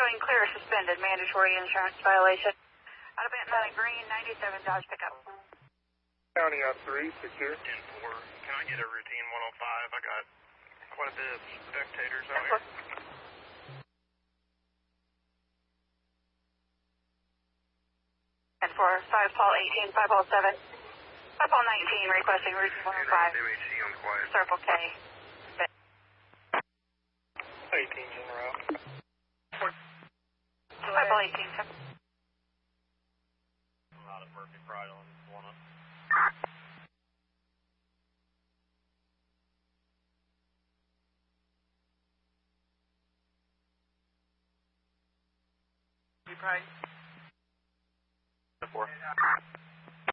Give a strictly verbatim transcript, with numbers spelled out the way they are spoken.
showing clear suspended, mandatory insurance violation. Out of Benton Mountain Green, ninety-seven Dodge pickup. County on three, secure. ten four. Can I get a routine one oh five? I got quite a bit of spectators out here. And for five Paul eighteen, five Paul seven, five Paul nineteen, requesting routine one oh five. M H C on quiet. Circle K. eighteen's en route. five Paul eighteen. I'm out at Murphy Pride on one up. You probably. Four.